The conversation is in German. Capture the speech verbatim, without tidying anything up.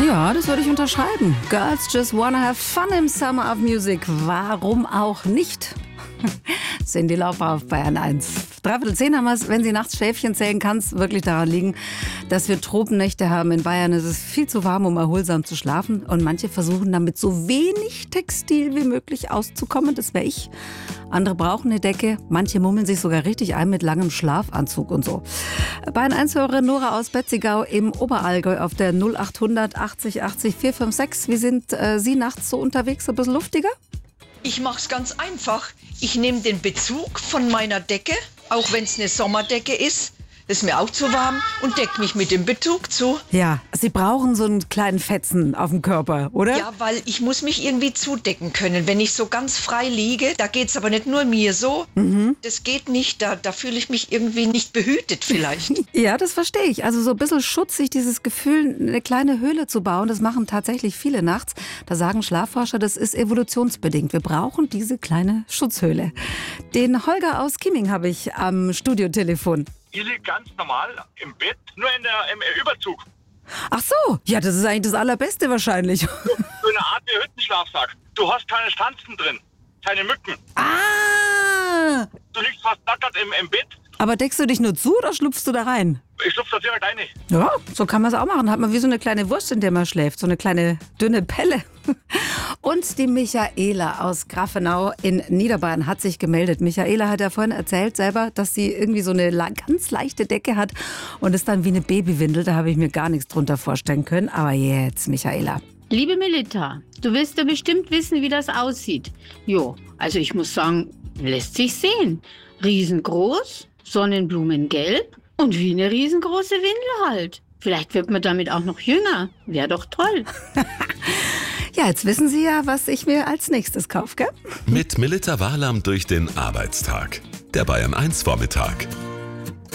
Ja, das würde ich unterschreiben. Girls just wanna have fun im Summer of Music. Warum auch nicht? Cyndi Lauper auf Bayern eins. Dreiviertel zehn haben wir es. Wenn Sie nachts Schäfchen zählen, kann es wirklich daran liegen, dass wir Tropennächte haben. In Bayern ist es viel zu warm, um erholsam zu schlafen. Und manche versuchen damit so wenig Textil wie möglich auszukommen. Das wäre ich. Andere brauchen eine Decke. Manche mummeln sich sogar richtig ein mit langem Schlafanzug und so. Bayern eins-Hörerin Nora aus Betzigau im Oberallgäu auf der null achthundert achtzig achtzig vier fünf sechs. Wie sind äh, Sie nachts so unterwegs? Ein bisschen luftiger? Ich mach's ganz einfach. Ich nehme den Bezug von meiner Decke, auch wenn es eine Sommerdecke ist, ist mir auch zu warm, und decke mich mit dem Bezug zu. Ja, Sie brauchen so einen kleinen Fetzen auf dem Körper, oder? Ja, weil ich muss mich irgendwie zudecken können. Wenn ich so ganz frei liege, da geht's aber nicht nur mir so. Mhm. Das geht nicht, da, da fühle ich mich irgendwie nicht behütet vielleicht. Ja, das verstehe ich. Also so ein bisschen schutzig, dieses Gefühl, eine kleine Höhle zu bauen, das machen tatsächlich viele nachts. Da sagen Schlafforscher, das ist evolutionsbedingt. Wir brauchen diese kleine Schutzhöhle. Den Holger aus Chieming habe ich am Studiotelefon. Ich liege ganz normal im Bett, nur in der, im Überzug. Ach so, ja, das ist eigentlich das Allerbeste wahrscheinlich. So, so eine Art wie Hüttenschlafsack. Du hast keine Stanzen drin, keine Mücken. Ah! Du liegst fast nackert im, im Bett. Aber deckst du dich nur zu oder schlupfst du da rein? Ich schlupf da direkt rein. Ja, so kann man es auch machen. Hat man wie so eine kleine Wurst, in der man schläft. So eine kleine dünne Pelle. Und die Michaela aus Grafenau in Niederbayern hat sich gemeldet. Michaela hat ja vorhin erzählt selber, dass sie irgendwie so eine ganz leichte Decke hat und ist dann wie eine Babywindel. Da habe ich mir gar nichts drunter vorstellen können. Aber jetzt, Michaela. Liebe Melita, du wirst ja bestimmt wissen, wie das aussieht. Jo, also ich muss sagen, lässt sich sehen. Riesengroß, Sonnenblumengelb und wie eine riesengroße Windel halt. Vielleicht wird man damit auch noch jünger. Wäre doch toll. Ja, jetzt wissen Sie ja, was ich mir als nächstes kaufe, gell? Mit Melita Walam durch den Arbeitstag. Der Bayern eins Vormittag.